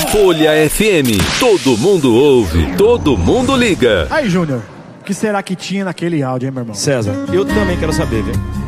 Folha FM. Todo mundo ouve, todo mundo liga. Aí, Júnior, o que será que tinha naquele áudio, hein, meu irmão? César, eu também quero saber, viu?